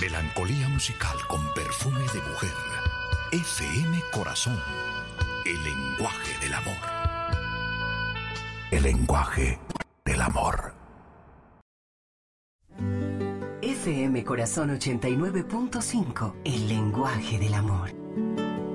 Melancolía musical con perfume de mujer. FM Corazón. El lenguaje del amor. El lenguaje del amor. FM Corazón 89.5. El lenguaje del amor.